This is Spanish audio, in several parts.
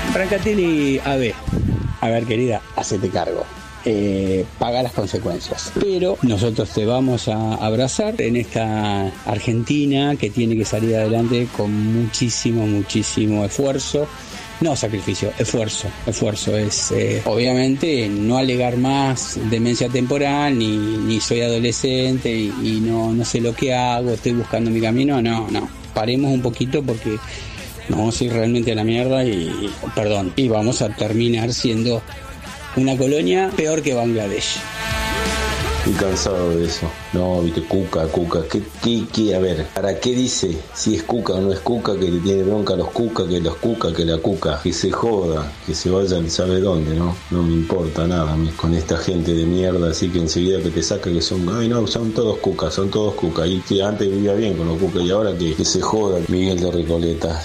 Brancatelli, a ver querida, hacete cargo. Paga las consecuencias, pero nosotros te vamos a abrazar en esta Argentina que tiene que salir adelante con muchísimo esfuerzo. No sacrificio, esfuerzo es obviamente no alegar más demencia temporal, ni soy adolescente y no sé lo que hago, estoy buscando mi camino. No, paremos un poquito porque nos vamos a ir realmente a la mierda y vamos a terminar siendo una colonia peor que Bangladesh. Estoy cansado de eso. No, viste, Cuca. ¿Qué? A ver, ¿para qué dice si es Cuca o no es Cuca? Que le tiene bronca a los Cuca, que la Cuca. Que se joda, que se vaya ni sabe dónde, ¿no? No me importa nada a mí con esta gente de mierda, así que enseguida que te saca que son... Ay, no, son todos Cuca. Y que antes vivía bien con los Cuca y ahora que se joda Miguel de Recoleta.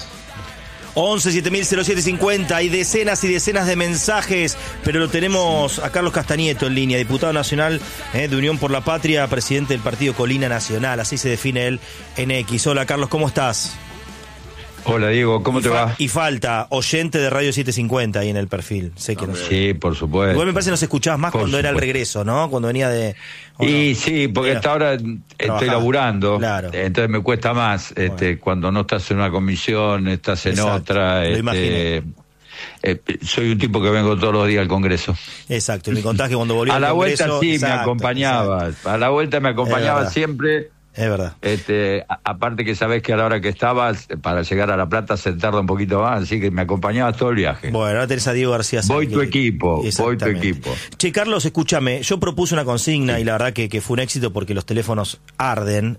11-7007-50, hay decenas y decenas de mensajes, pero lo tenemos a Carlos Castañeto en línea, diputado nacional de Unión por la Patria, presidente del partido Colina Nacional, así se define él en X. Hola Carlos, ¿cómo estás? Hola Diego, ¿cómo te va? Y falta, oyente de Radio 750 ahí en el perfil, sé que no sé. Sí, por supuesto. Igual me parece que nos escuchabas más cuando era el regreso, ¿no? Cuando venía de... Y no, sí, porque hasta ahora estoy laburando, claro. Entonces me cuesta más, cuando no estás en una comisión, estás en Exacto, otra. lo imaginé. Soy un tipo que vengo todos los días al Congreso. Exacto, y me contás que cuando volví a al la Congreso... vuelta sí, exacto, me acompañaba. Exacto. A la vuelta me acompañaba siempre. Es verdad. Aparte que sabés que a la hora que estabas, para llegar a La Plata se tarda un poquito más, así que me acompañabas todo el viaje. Bueno, ahora tenés a Diego García Sánchez. Voy tu equipo. Che, Carlos, escúchame, yo propuse una consigna y la verdad que fue un éxito porque los teléfonos arden.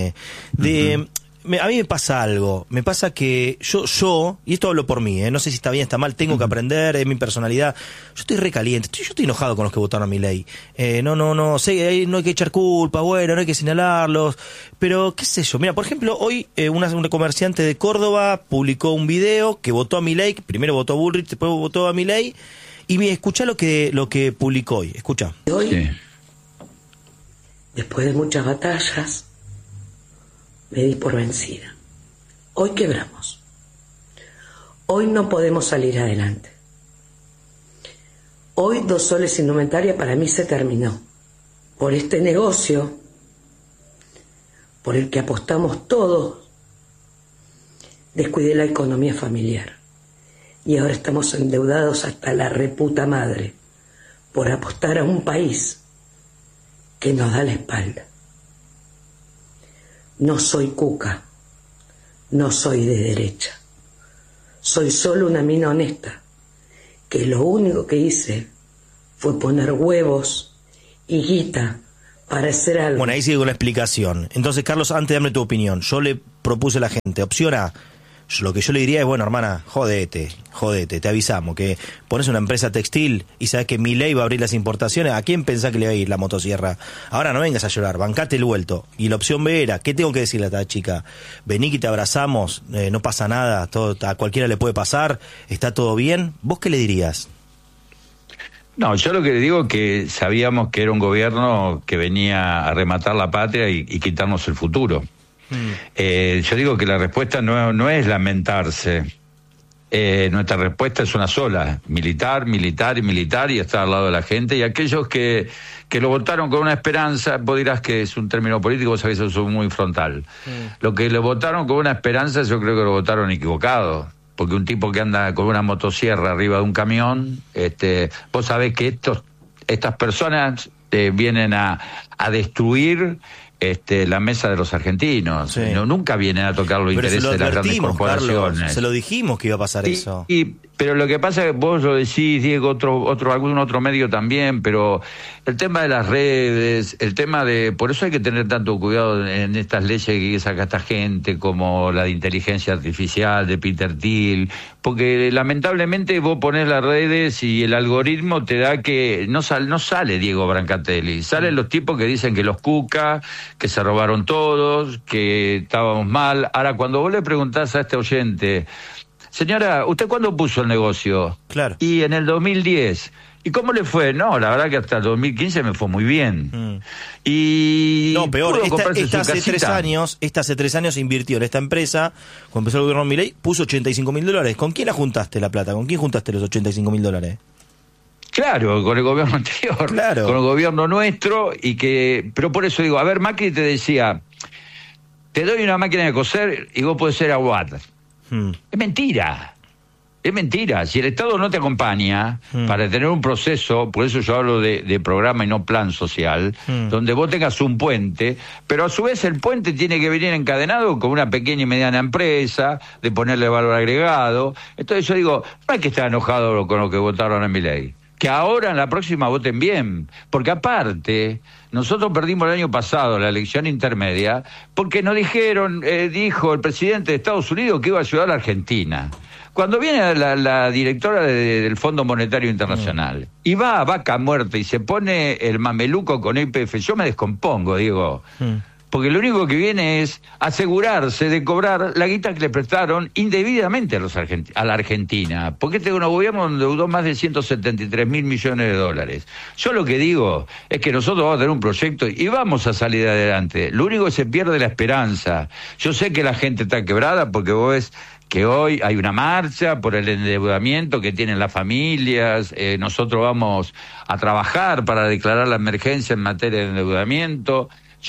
A mí me pasa algo, me pasa que yo y esto hablo por mí, no sé si está bien, está mal, tengo que aprender, es mi personalidad, yo estoy recaliente, yo estoy enojado con los que votaron a mi ley, no sé, no hay que echar culpa, bueno, no hay que señalarlos, pero qué sé yo, mira, por ejemplo, hoy una comerciante de Córdoba publicó un video que votó a mi ley, primero votó a Bullrich, después votó a mi ley, y escuchá lo que publicó hoy, escuchá. Hoy, sí. Después de muchas batallas, me di por vencida. Hoy quebramos. Hoy no podemos salir adelante. Hoy 2 soles indumentaria para mí se terminó. Por este negocio, por el que apostamos todos, descuidé la economía familiar. Y ahora estamos endeudados hasta la reputa madre por apostar a un país que nos da la espalda. No soy Cuca, no soy de derecha, soy solo una mina honesta, que lo único que hice fue poner huevos y guita para hacer algo. Bueno, ahí sigue una explicación. Entonces, Carlos, antes de darme tu opinión, yo le propuse a la gente, opción A, lo que yo le diría es, bueno, hermana, jodete, te avisamos, que pones una empresa textil y sabes que Milei va a abrir las importaciones, ¿a quién pensás que le va a ir la motosierra? Ahora no vengas a llorar, bancate el vuelto. Y la opción B era, ¿qué tengo que decirle a esta chica? Vení que te abrazamos, no pasa nada, a cualquiera le puede pasar, está todo bien. ¿Vos qué le dirías? No, yo lo que le digo es que sabíamos que era un gobierno que venía a rematar la patria y quitarnos el futuro. Yo digo que la respuesta no es lamentarse. Nuestra respuesta es una sola: militar y estar al lado de la gente. Y aquellos que lo votaron con una esperanza, vos dirás que es un término político, vos sabés que eso es muy frontal. Lo que lo votaron con una esperanza, yo creo que lo votaron equivocado. Porque un tipo que anda con una motosierra arriba de un camión, vos sabés que estas personas vienen a destruir la mesa de los argentinos. Sí. Nunca vienen a tocar los intereses de las grandes corporaciones. Carlos, se lo dijimos que iba a pasar eso. Pero lo que pasa es que vos lo decís, Diego, algún otro medio también, pero el tema de las redes, el tema de... Por eso hay que tener tanto cuidado en estas leyes que saca esta gente, como la de inteligencia artificial, de Peter Thiel, porque lamentablemente vos ponés las redes y el algoritmo te da que... No sale Diego Brancatelli, salen los tipos que dicen que los Cuca, que se robaron todos, que estábamos mal. Ahora, cuando vos le preguntás a este oyente... Señora, ¿usted cuándo puso el negocio? Claro. Y en el 2010. ¿Y cómo le fue? No, la verdad que hasta el 2015 me fue muy bien. Y no, peor, esta hace 3 años invirtió en esta empresa, cuando empezó el gobierno Milei, puso $85.000. ¿Con quién la juntaste la plata? ¿Con quién juntaste los $85.000? Claro, con el gobierno anterior, claro, con el gobierno nuestro, pero por eso digo, a ver, Macri te decía, te doy una máquina de coser y vos podés ser aguad. Es mentira. Es mentira, si el Estado no te acompaña para tener un proceso, por eso yo hablo de programa y no plan social, donde vos tengas un puente, pero a su vez el puente tiene que venir encadenado con una pequeña y mediana empresa, de ponerle valor agregado. Entonces yo digo, no hay que estar enojado con lo que votaron en Milei, que ahora en la próxima voten bien, porque aparte, nosotros perdimos el año pasado la elección intermedia, porque nos dijo el presidente de Estados Unidos que iba a ayudar a la Argentina. Cuando viene la directora del Fondo Monetario Internacional y va a vaca muerta y se pone el mameluco con YPF, yo me descompongo, digo, porque lo único que viene es asegurarse de cobrar la guita que le prestaron indebidamente a la Argentina, porque este gobierno endeudó más de 173.000 millones de dólares. Yo lo que digo es que nosotros vamos a tener un proyecto y vamos a salir adelante. Lo único que se pierde es la esperanza. Yo sé que la gente está quebrada porque vos ves que hoy hay una marcha por el endeudamiento que tienen las familias, nosotros vamos a trabajar para declarar la emergencia en materia de endeudamiento.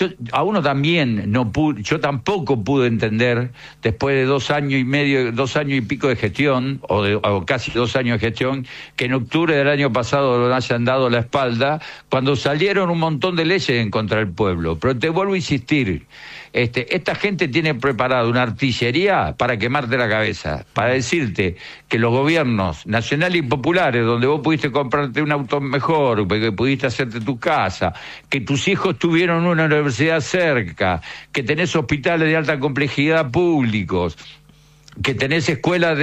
Yo tampoco pude entender, después de 2 años y medio, 2 años y pico de gestión, o casi 2 años de gestión, que en octubre del año pasado nos hayan dado la espalda, cuando salieron un montón de leyes en contra del pueblo. Pero te vuelvo a insistir, esta gente tiene preparada una artillería para quemarte la cabeza, para decirte que los gobiernos nacionales y populares, donde vos pudiste comprarte un auto mejor, que pudiste hacerte tu casa, que tus hijos tuvieron una universidad cerca, que tenés hospitales de alta complejidad públicos, que tenés escuelas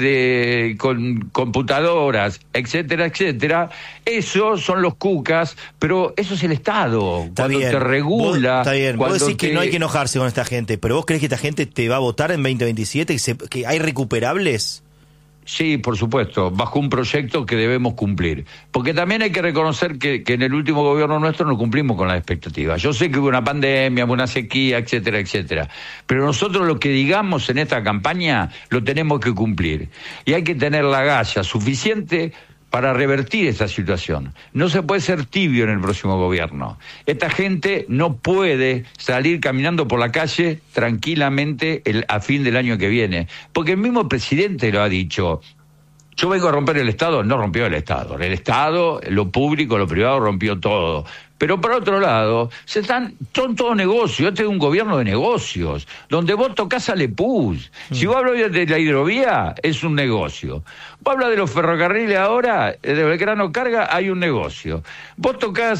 con computadoras, etcétera, etcétera, esos son los cucas, pero eso es el Estado, está cuando bien. te regula. Está bien, vos decís que no hay que enojarse con esta gente, pero ¿vos creés que esta gente te va a votar en 2027, que hay recuperables? Sí, por supuesto, bajo un proyecto que debemos cumplir. Porque también hay que reconocer que en el último gobierno nuestro no cumplimos con las expectativas. Yo sé que hubo una pandemia, hubo una sequía, etcétera, etcétera. Pero nosotros lo que digamos en esta campaña lo tenemos que cumplir. Y hay que tener la galla suficiente para revertir esta situación. No se puede ser tibio en el próximo gobierno. Esta gente no puede salir caminando por la calle tranquilamente a fin del año que viene, porque el mismo presidente lo ha dicho. Yo vengo a romper el Estado. No rompió el Estado. El Estado, lo público, lo privado, rompió todo. Pero por otro lado, son todos negocios. Este es un gobierno de negocios, donde vos tocás a Lepús. Si vos hablas de la hidrovía, es un negocio. Vos hablas de los ferrocarriles ahora, de Belgrano Carga, hay un negocio. Vos tocás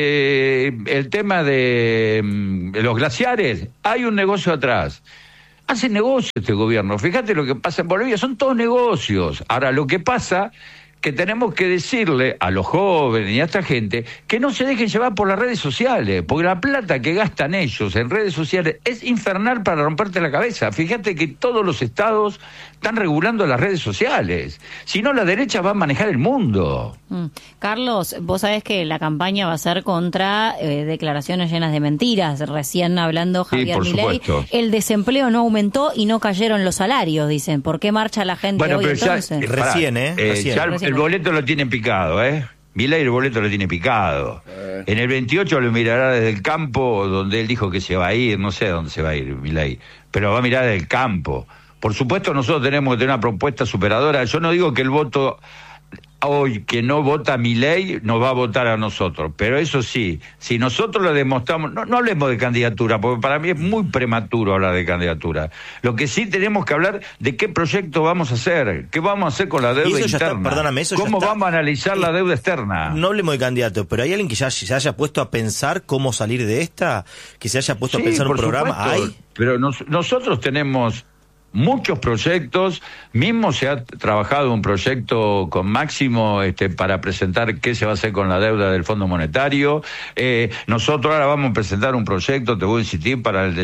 el tema de los glaciares, hay un negocio atrás. Hace negocio este gobierno. Fíjate lo que pasa en Bolivia, son todos negocios. Ahora, lo que pasa que tenemos que decirle a los jóvenes y a esta gente que no se dejen llevar por las redes sociales, porque la plata que gastan ellos en redes sociales es infernal para romperte la cabeza. Fíjate que todos los estados están regulando las redes sociales. Si no, la derecha va a manejar el mundo. Carlos, vos sabés que la campaña va a ser contra declaraciones llenas de mentiras. Recién hablando Javier Milei, el desempleo no aumentó y no cayeron los salarios, dicen. ¿Por qué marcha la gente hoy entonces? Recién. El boleto lo tienen picado, Milei el boleto lo tiene picado. En el 28 lo mirará desde el campo donde él dijo que se va a ir, no sé a dónde se va a ir Milei, pero va a mirar desde el campo. Por supuesto nosotros tenemos que tener una propuesta superadora. Yo no digo que el voto hoy que no vota Milei nos va a votar a nosotros, pero eso sí, si nosotros lo demostramos, no hablemos de candidatura, porque para mí es muy prematuro hablar de candidatura. Lo que sí tenemos que hablar de qué proyecto vamos a hacer, qué vamos a hacer con la deuda interna, cómo vamos a analizar la deuda externa. No hablemos de candidatos, pero hay alguien que ya se haya puesto a pensar cómo salir de esta, que se haya puesto a pensar un programa. Pero nosotros tenemos muchos proyectos, mismo se ha trabajado un proyecto con Máximo para presentar qué se va a hacer con la deuda del Fondo Monetario. Nosotros ahora vamos a presentar un proyecto, te voy a insistir, para el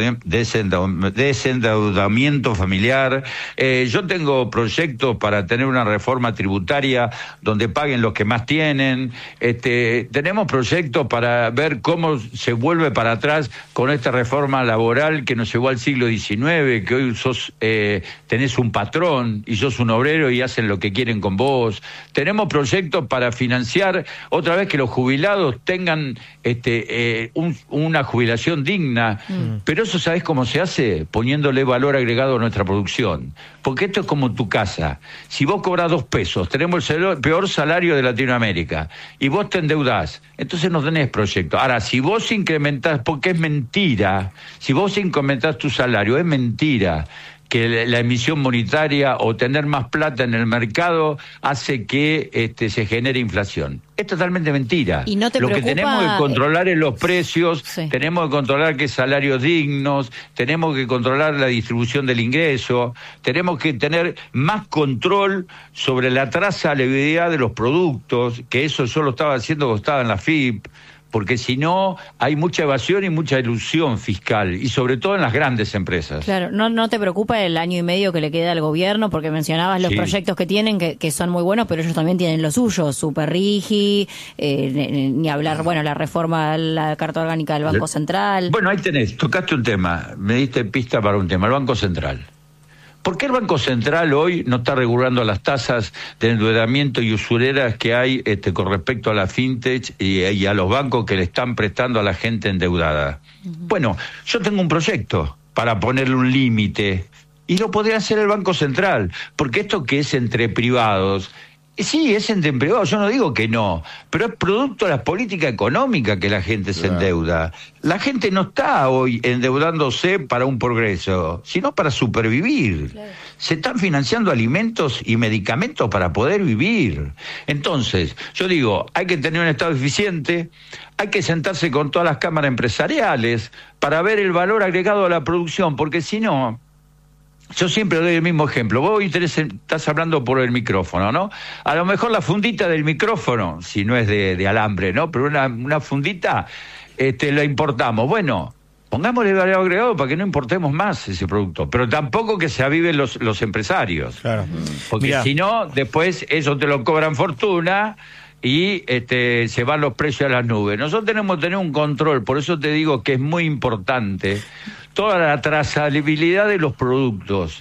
desendeudamiento familiar. Yo tengo proyectos para tener una reforma tributaria donde paguen los que más tienen. Tenemos proyectos para ver cómo se vuelve para atrás con esta reforma laboral que nos llevó al siglo XIX, que hoy tenés un patrón y sos un obrero y hacen lo que quieren con vos. Tenemos proyectos para financiar otra vez que los jubilados tengan una jubilación digna, pero eso ¿sabés cómo se hace? Poniéndole valor agregado a nuestra producción, porque esto es como tu casa. Si vos cobras 2 pesos, tenemos el peor salario de Latinoamérica y vos te endeudás, entonces no tenés proyecto. Ahora, si vos incrementás, porque es mentira, si vos incrementás tu salario, es mentira que la emisión monetaria o tener más plata en el mercado hace que se genere inflación. Es totalmente mentira. ¿Y no te Lo preocupa? que tenemos que controlar es los precios, Sí. tenemos que controlar que salarios dignos, tenemos que controlar la distribución del ingreso, tenemos que tener más control sobre la trazabilidad de los productos, que eso yo lo estaba haciendo cuando estaba en la FIP, porque si no hay mucha evasión y mucha ilusión fiscal, y sobre todo en las grandes empresas. Claro, ¿no te preocupa el año y medio que le queda al gobierno? Porque mencionabas los Sí. proyectos que tienen, que son muy buenos, pero ellos también tienen los suyos, Superrigi, ni hablar, bueno, la reforma, la Carta Orgánica del Banco Central. Bueno, ahí tenés, tocaste un tema, me diste pista para un tema, el Banco Central. ¿Por qué el Banco Central hoy no está regulando las tasas de endeudamiento y usureras que hay con respecto a la fintech y a los bancos que le están prestando a la gente endeudada? Bueno, yo tengo un proyecto para ponerle un límite y lo podría hacer el Banco Central, porque esto que es entre privados, sí, es entre privados, yo no digo que no, pero es producto de la política económica que la gente se endeuda. La gente no está hoy endeudándose para un progreso, sino para supervivir. Claro. Se están financiando alimentos y medicamentos para poder vivir. Entonces, yo digo, hay que tener un Estado eficiente, hay que sentarse con todas las cámaras empresariales para ver el valor agregado a la producción, porque si no... Yo siempre doy el mismo ejemplo. Vos estás hablando por el micrófono, ¿no? A lo mejor la fundita del micrófono, si no es de alambre, ¿no? Pero una fundita la importamos. Bueno, pongámosle valor agregado para que no importemos más ese producto. Pero tampoco que se aviven los empresarios. Claro. Porque si no, después ellos te lo cobran fortuna y se van los precios a las nubes. Nosotros tenemos que tener un control, por eso te digo que es muy importante toda la trazabilidad de los productos,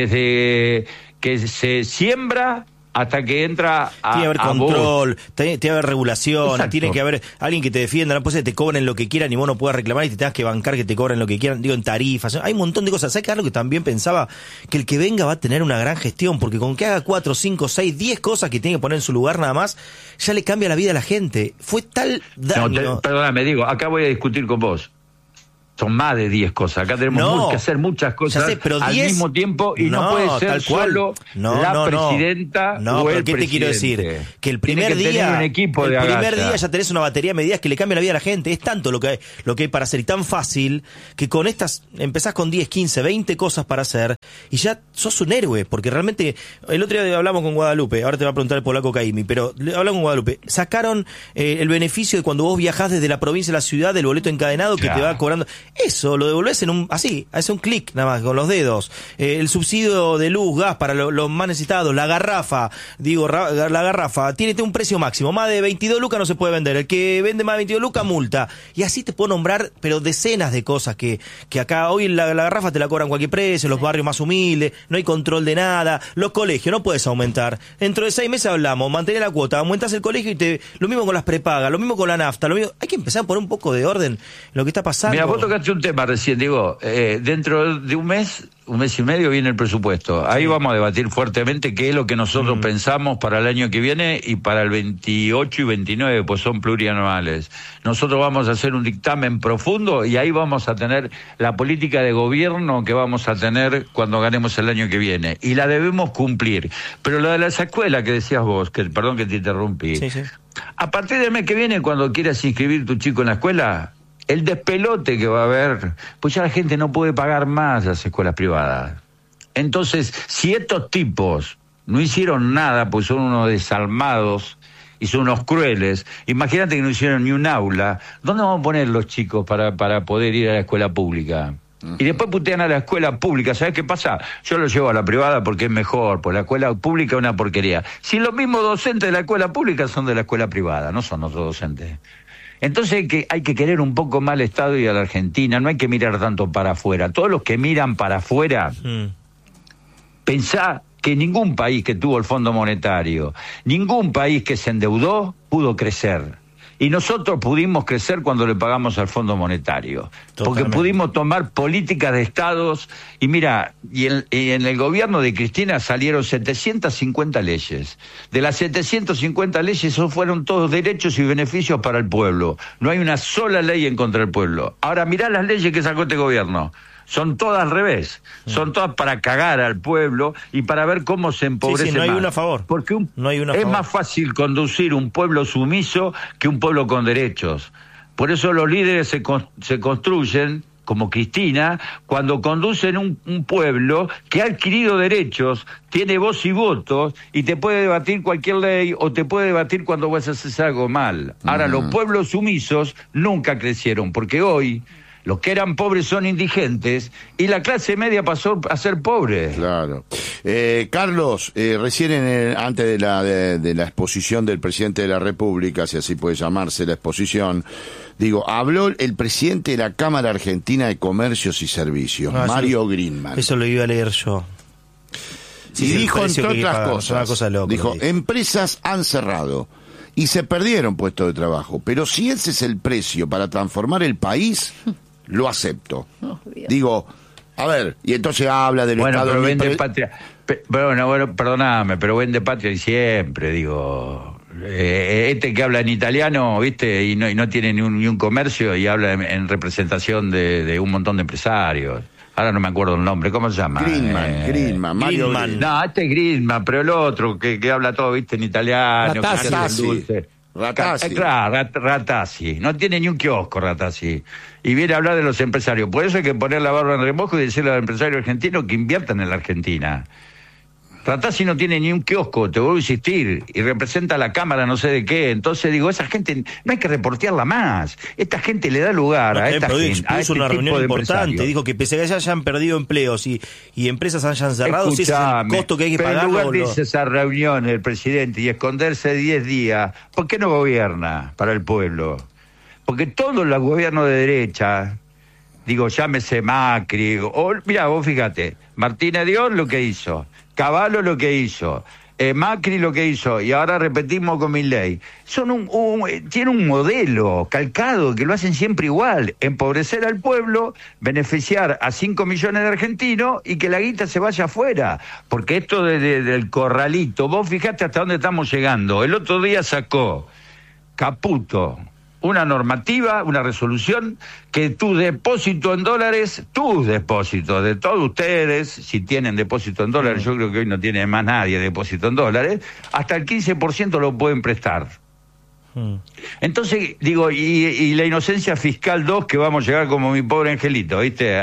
desde que se siembra hasta que entra a... Tiene que haber control, vos. tiene que haber regulación. Exacto. Tiene que haber alguien que te defienda, no puede ser que te cobren lo que quieran y vos no puedas reclamar y te tengas que bancar que te cobren lo que quieran, digo, en tarifas. Hay un montón de cosas. ¿Sabes, Carlos, que también pensaba que el que venga va a tener una gran gestión? Porque con que haga 4, 5, 6, 10 cosas que tiene que poner en su lugar nada más, ya le cambia la vida a la gente. Fue tal daño... No, perdóname, digo, acá voy a discutir con vos. Son más de 10 cosas. Acá tenemos que hacer muchas cosas pero al mismo tiempo y no puede ser solo la presidenta o el ¿qué te quiero decir? Que el primer día un equipo el de primer día ya tenés una batería de medidas que le cambia la vida a la gente. Es tanto lo que hay para hacer y tan fácil que con estas empezás con 10, 15, 20 cosas para hacer y ya sos un héroe. Porque realmente, el otro día hablamos con Guadalupe, ahora te va a preguntar el polaco Caimi, pero hablamos con Guadalupe. Sacaron el beneficio de cuando vos viajás desde la provincia a la ciudad del boleto encadenado que te va cobrando. Eso lo devolvés hace un clic nada más con los dedos. El subsidio de luz, gas para los más necesitados, la garrafa tiene un precio máximo, más de 22 lucas no se puede vender, el que vende más de 22 lucas multa, y así te puedo nombrar pero decenas de cosas que acá hoy la garrafa te la cobran cualquier precio, los barrios más humildes, no hay control de nada, los colegios no puedes aumentar, dentro de 6 meses hablamos, mantener la cuota, aumentás el colegio y lo mismo con las prepagas, lo mismo con la nafta, hay que empezar a poner un poco de orden en lo que está pasando. Mira, vos tocaste un tema recién, digo, dentro de un mes y medio viene el presupuesto. Ahí vamos a debatir fuertemente qué es lo que nosotros pensamos para el año que viene y para el 28 y 29, pues son plurianuales. Nosotros vamos a hacer un dictamen profundo y ahí vamos a tener la política de gobierno que vamos a tener cuando ganemos el año que viene. Y la debemos cumplir. Pero lo de las escuelas que decías vos, perdón que te interrumpí. Sí. A partir del mes que viene, cuando quieras inscribir tu chico en la escuela, el despelote que va a haber, pues ya la gente no puede pagar más las escuelas privadas. Entonces, si estos tipos no hicieron nada, pues son unos desalmados y son unos crueles, imagínate que no hicieron ni un aula, ¿dónde vamos a poner los chicos para poder ir a la escuela pública? Y después putean a la escuela pública. ¿Sabes qué pasa? Yo lo llevo a la privada porque es mejor, porque la escuela pública es una porquería. Si los mismos docentes de la escuela pública son de la escuela privada, no son otros docentes. Entonces hay que querer un poco más al Estado y a la Argentina, no hay que mirar tanto para afuera. Todos los que miran para afuera, pensá que ningún país que tuvo el Fondo Monetario, ningún país que se endeudó, pudo crecer. Y nosotros pudimos crecer cuando le pagamos al Fondo Monetario. Totalmente. Porque pudimos tomar políticas de estados. Y mira, y en el gobierno de Cristina salieron 750 leyes. De las 750 leyes, esos fueron todos derechos y beneficios para el pueblo. No hay una sola ley en contra del pueblo. Ahora mirá las leyes que sacó este gobierno. Son todas al revés. Son todas para cagar al pueblo y para ver cómo se empobrece no hay más. una a favor. Porque es más fácil conducir un pueblo sumiso que un pueblo con derechos. Por eso los líderes se construyen, como Cristina, cuando conducen un pueblo que ha adquirido derechos, tiene voz y votos, y te puede debatir cualquier ley o te puede debatir cuando vas a hacer algo mal. Ahora, los pueblos sumisos nunca crecieron, porque hoy los que eran pobres son indigentes y la clase media pasó a ser pobre. Claro. Carlos, recién antes de la exposición del presidente de la República, si así puede llamarse la exposición, habló el presidente de la Cámara Argentina de Comercios y Servicios, Mario Greenman. Eso lo iba a leer yo. Y dijo, entre otras cosas, una cosa loca, dijo, empresas han cerrado y se perdieron puestos de trabajo, pero si ese es el precio para transformar el país, lo acepto. A ver, y entonces habla del Estado... Pero vende patria. Bueno, perdóname, pero vende patria y siempre, que habla en italiano, ¿viste? Y no tiene ni un comercio y habla en representación de un montón de empresarios. Ahora no me acuerdo el nombre, ¿cómo se llama? Greenman, Mario Greenman. No, este es Greenman, pero el otro que habla todo, ¿viste? En italiano. Ratazzi. No tiene ni un kiosco, Ratazzi. Y viene a hablar de los empresarios. Por eso hay que poner la barba en remojo y decirle a los empresarios argentinos que inviertan en la Argentina. Ratazzi no tiene ni un kiosco, te vuelvo a insistir, y representa a la Cámara no sé de qué. Entonces esa gente no hay que reportearla más. Esta gente le da lugar a esta gente. Hizo una reunión importante, dijo que pese a que hayan perdido empleos y empresas hayan cerrado, si ese es el costo que hay que pagar. En lugar de irse a esa reunión el presidente y esconderse 10 días, ¿por qué no gobierna para el pueblo? Porque todos los gobiernos de derecha, llámese Macri, mirá, vos fíjate, Martínez Dios lo que hizo, Cavallo lo que hizo, Macri lo que hizo, y ahora repetimos con Milei. Tienen un modelo calcado que lo hacen siempre igual: empobrecer al pueblo, beneficiar a 5 millones de argentinos y que la guita se vaya afuera. Porque esto del corralito, vos fijate hasta dónde estamos llegando. El otro día sacó Caputo una normativa, una resolución, que tu depósito en dólares, tus depósitos de todos ustedes, si tienen depósito en dólares, yo creo que hoy no tiene más nadie depósito en dólares, hasta el 15% lo pueden prestar. Entonces, y la inocencia fiscal 2, que vamos a llegar como mi pobre angelito, ¿viste?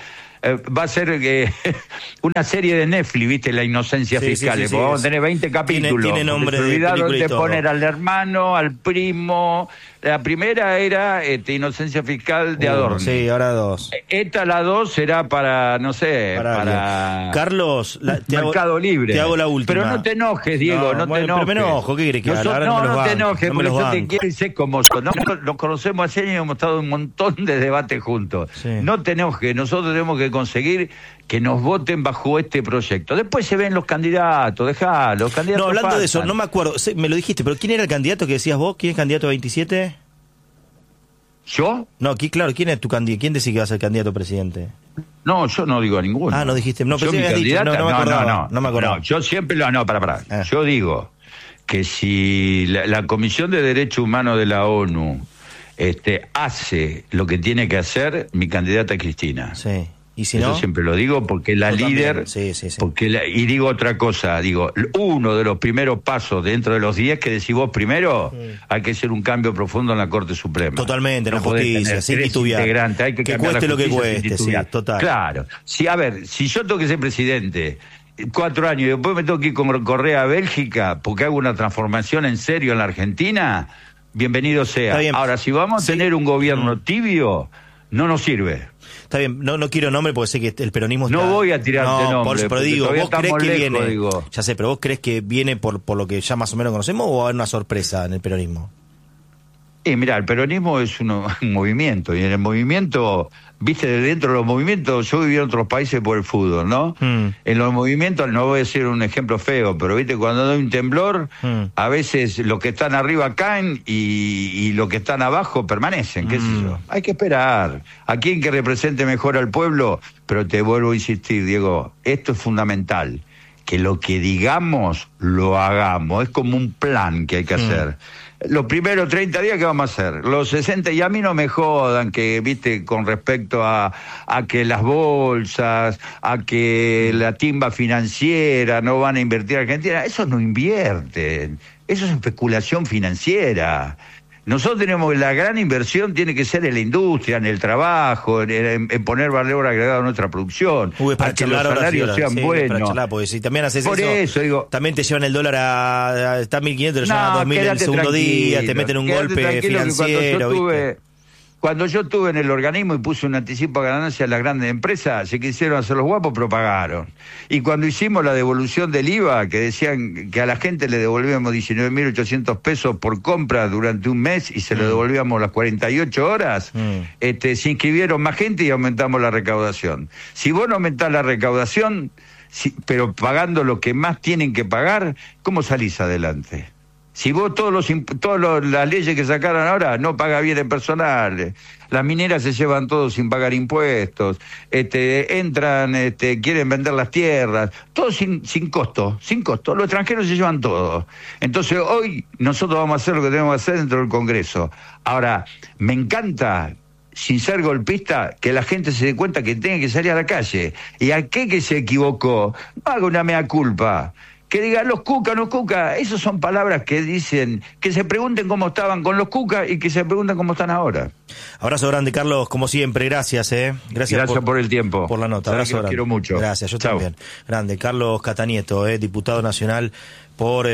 Va a ser una serie de Netflix, ¿viste? La inocencia fiscal. Sí, vamos a tener 20 capítulos. Tiene nombre se olvidaron de poner al hermano, al primo. La primera era inocencia fiscal de Adorno. Sí, ahora 2. La 2 será para, no sé, para Carlos, Mercado Libre. Te hago la última. Pero no te enojes, Diego, no te enojes. Pero me enojo, ¿qué querés que haga? No te enojes, porque yo te quiero y sé cómo son. Nos conocemos hace años y hemos estado en un montón de debates juntos. Sí. No te enojes, nosotros tenemos que conseguir que nos voten bajo este proyecto. Después se ven los candidatos, dejá, los candidatos. No, hablando pasan. de eso, no me acuerdo, me lo dijiste, pero ¿quién era el candidato que decías vos? ¿Quién es candidato 27? ¿Yo? No, claro, ¿quién es tu candidato? ¿Quién decís que va a ser candidato a presidente? No, yo no digo a ninguno. No dijiste, no, pero yo, sí me dicho, no me acordaba. No me acordaba. No, yo siempre pará. Yo digo que si la Comisión de Derechos Humanos de la ONU hace lo que tiene que hacer, mi candidata es Cristina. Sí. ¿Y si no? Yo siempre lo digo porque la líder... Sí. Y digo otra cosa, uno de los primeros pasos dentro de los 10 que decís vos primero, hay que hacer un cambio profundo en la Corte Suprema. Totalmente, la justicia, sin titubear. Hay que cueste lo que cueste, sí, total. Claro. Si yo tengo que ser presidente 4 años y después me tengo que ir con Correa a Bélgica porque hago una transformación en serio en la Argentina, bienvenido sea. Ahora, si vamos a tener un gobierno tibio, no nos sirve. Está bien, no quiero nombre porque sé que el peronismo está... No voy a tirarte nombre. Pero digo, ¿vos crees que viene? Digo. Ya sé, pero ¿vos crees que viene por lo que ya más o menos conocemos o va a haber una sorpresa en el peronismo? Mirá, el peronismo es un movimiento, y en el movimiento, viste, dentro de los movimientos, yo viví en otros países por el fútbol, ¿no? En los movimientos, no voy a decir un ejemplo feo, pero viste, cuando hay un temblor, a veces los que están arriba caen y los que están abajo permanecen, qué sé yo. Hay que esperar a quien que represente mejor al pueblo, pero te vuelvo a insistir, Diego, esto es fundamental, que lo que digamos, lo hagamos, es como un plan que hay que hacer. Los primeros 30 días, ¿qué vamos a hacer? Los 60, y a mí no me jodan que, viste, con respecto a que las bolsas, a que la timba financiera no van a invertir en Argentina, esos no invierten, eso es especulación financiera. Nosotros tenemos la gran inversión, tiene que ser en la industria, en el trabajo, en poner valor agregado a nuestra producción, para que los salarios sean buenos. Porque si también haces por eso digo, también te llevan el dólar está 1.500, lo llevan a 2.000 el segundo día, te meten un golpe financiero. Cuando yo estuve en el organismo y puse un anticipo a ganancia a las grandes empresas, se quisieron hacer los guapos, pero pagaron. Y cuando hicimos la devolución del IVA, que decían que a la gente le devolvíamos 19.800 pesos por compra durante un mes y se lo devolvíamos las 48 horas, se inscribieron más gente y aumentamos la recaudación. Si vos no aumentás la recaudación, pero pagando lo que más tienen que pagar, ¿cómo salís adelante? Si vos las leyes que sacaron ahora, no paga bien el personal, las mineras se llevan todo sin pagar impuestos, entran, quieren vender las tierras, todo sin costo, los extranjeros se llevan todo. Entonces hoy nosotros vamos a hacer lo que tenemos que hacer dentro del Congreso. Ahora, me encanta, sin ser golpista, que la gente se dé cuenta que tiene que salir a la calle. Y aquel que se equivocó, no haga una mea culpa. Que digan los cuca, no cuca, esas son palabras que dicen, que se pregunten cómo estaban con los cuca y que se pregunten cómo están ahora. Abrazo grande, Carlos, como siempre, gracias. Gracias por el tiempo. Por la nota, abrazo grande. Quiero mucho. Gracias, yo también. Grande, Carlos Catanieto, diputado nacional por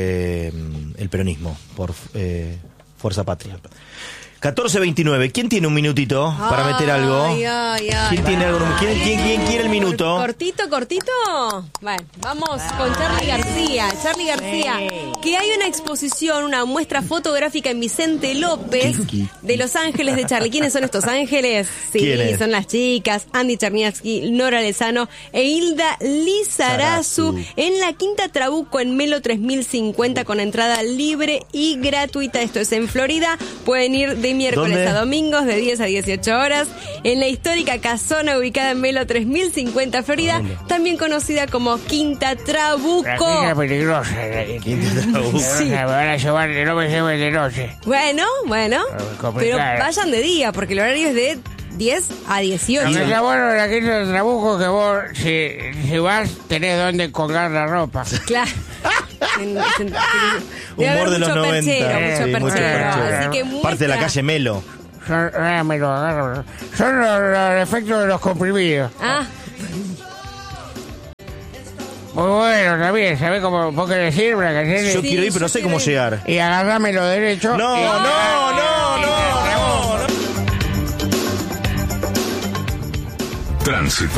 el peronismo, por Fuerza Patria. 14:29. ¿Quién tiene un minutito para meter algo? ¿Quién tiene algo? ¿Quién quiere el minuto? ¿Cortito? Bueno, vamos con Charly García. Charly García, que hay una exposición, una muestra fotográfica en Vicente López de Los Ángeles de Charly. ¿Quiénes son estos ángeles? Sí, son las chicas, Andy Cherniavsky, Nora Lezano e Hilda Lizarazu en la Quinta Trabuco en Melo 3050 con entrada libre y gratuita. Esto es en Florida. Pueden ir de miércoles a domingos de 10 a 18 horas en la histórica casona ubicada en Melo 3050 Florida, también conocida como Quinta Trabuco. La peligrosa. Quinta Trabuco. Sí. Me van a llevar de noche. Bueno, pero vayan de día porque el horario es de 10 a 18. Lo que está bueno en la Quinta Trabuco que vos, si vas, tenés donde colgar la ropa. Claro. Humor de los 90. Mucho perchero. Así que parte de la calle Melo. Son los efectos de los comprimidos. Muy bueno también, ¿sabés cómo vos querés ir? Yo quiero ir, pero no sé cómo llegar. Y agarrámelo derecho. No. Tránsito.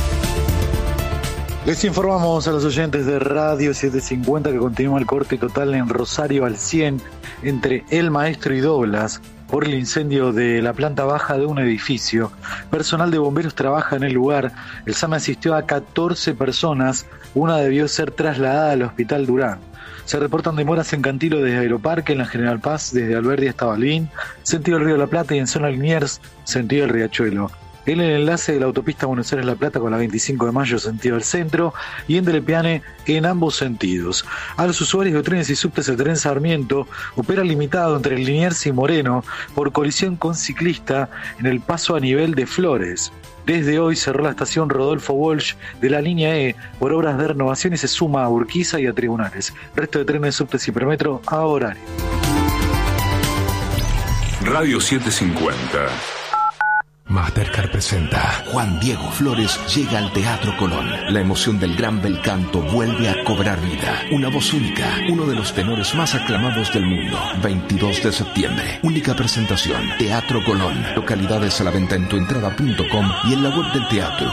Les informamos a los oyentes de Radio 750 que continúa el corte total en Rosario al 100 entre El Maestro y Douglas por el incendio de la planta baja de un edificio. Personal de bomberos trabaja en el lugar. El SAME asistió a 14 personas. Una debió ser trasladada al Hospital Durán. Se reportan demoras en Cantilo desde Aeroparque, en la General Paz, desde Alberdi hasta Balbín, sentido el Río de la Plata y en zona Liniers, sentido el Riachuelo. en el enlace de la autopista Buenos Aires-La Plata con la 25 de mayo sentido al centro y en Telepiane en ambos sentidos. A los usuarios de trenes y subtes, el tren Sarmiento opera limitado entre Liniers y Moreno por colisión con ciclista en el paso a nivel de Flores. Desde hoy cerró la estación Rodolfo Walsh de la línea E por obras de renovación y se suma a Urquiza y a Tribunales. Resto de trenes, subtes y premetro a horario. Radio 750. Mastercard presenta Juan Diego Flores llega al Teatro Colón. La emoción del gran bel canto vuelve a cobrar vida. Una voz única, uno de los tenores más aclamados del mundo. 22 de septiembre, única presentación. Teatro Colón. Localidades a la venta en tuentrada.com y en la web del teatro.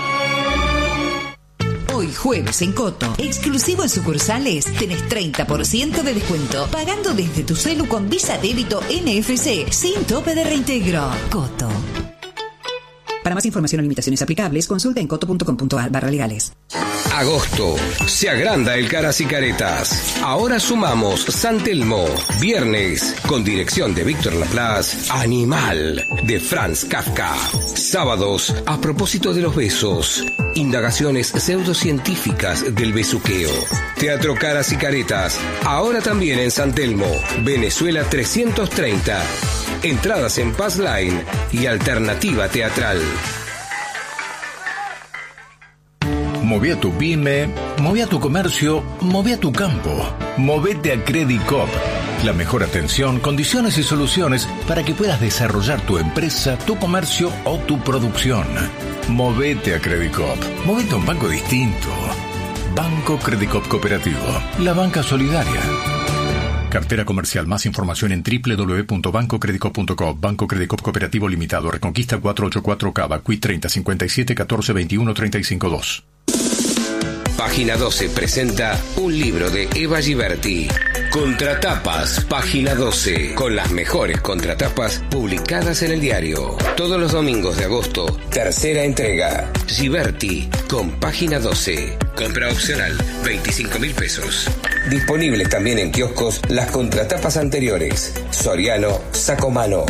Hoy jueves en Coto, exclusivo en sucursales, tenés 30% de descuento, pagando desde tu celu con Visa Débito NFC, sin tope de reintegro. Coto. Para más información o limitaciones aplicables, consulta en coto.com.ar/legales. Agosto. Se agranda el Caras y Caretas. Ahora sumamos San Telmo. Viernes, con dirección de Víctor Laplace, Animal, de Franz Kafka. Sábados, a propósito de los besos. Indagaciones pseudocientíficas del besuqueo. Teatro Caras y Caretas. Ahora también en San Telmo, Venezuela 330. Entradas en Pass Line y Alternativa Teatral. Moví a tu pyme, moví a tu comercio, moví a tu campo. Movete a Credicop. La mejor atención, condiciones y soluciones para que puedas desarrollar tu empresa, tu comercio o tu producción. Movete a Credicop. Movete a un banco distinto. Banco Credicop Cooperativo. La banca solidaria. Cartera comercial. Más información en www.bancocredicop.com. Banco Credicop Cooperativo Limitado. Reconquista 484 Cava. Quit 30 57 14 21 35 2. Página 12 presenta un libro de Eva Giberti. Contratapas, Página 12, con las mejores contratapas publicadas en el diario. Todos los domingos de agosto, tercera entrega. Giberti, con Página 12. Compra opcional, 25.000 pesos. Disponibles también en kioscos las contratapas anteriores. Soriano, Sacomano.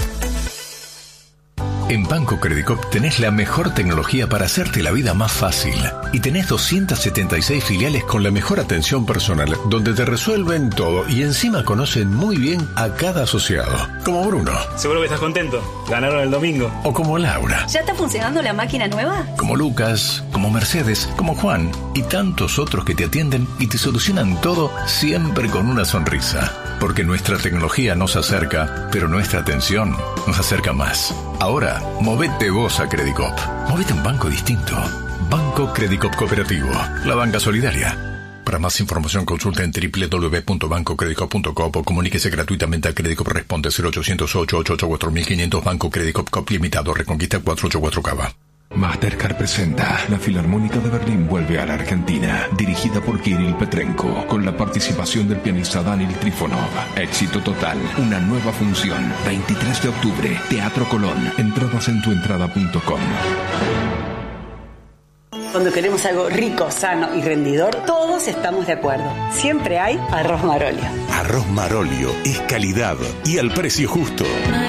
En Banco Credicop tenés la mejor tecnología para hacerte la vida más fácil. Y tenés 276 filiales con la mejor atención personal, donde te resuelven todo y encima conocen muy bien a cada asociado. Como Bruno. Seguro que estás contento. Ganaron el domingo. O como Laura. ¿Ya está funcionando la máquina nueva? Como Lucas, como Mercedes, como Juan y tantos otros que te atienden y te solucionan todo siempre con una sonrisa. Porque nuestra tecnología nos acerca, pero nuestra atención nos acerca más. Ahora, movete vos a Credicop. Movete a un banco distinto. Banco Credicop Cooperativo. La banca solidaria. Para más información consulta en www.bancocredicop.com o comuníquese gratuitamente a Credicop. Responde 0800-888-4500. Banco Credicop Cop Limitado. Reconquista 484 Cava. Mastercard presenta La Filarmónica de Berlín vuelve a la Argentina, dirigida por Kirill Petrenko, con la participación del pianista Daniel Trifonov. Éxito total, una nueva función, 23 de octubre, Teatro Colón. Entradas en tuentrada.com. Cuando queremos algo rico, sano y rendidor, todos estamos de acuerdo. Siempre hay Arroz Marolio. Arroz Marolio es calidad y al precio justo.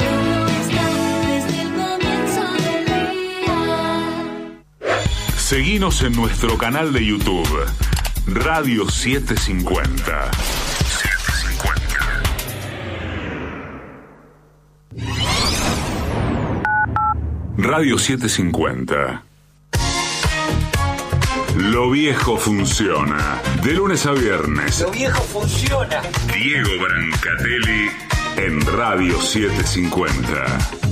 Seguinos en nuestro canal de YouTube, Radio 750. Radio 750. Lo viejo funciona. De lunes a viernes. Lo viejo funciona. Diego Brancatelli en Radio 750.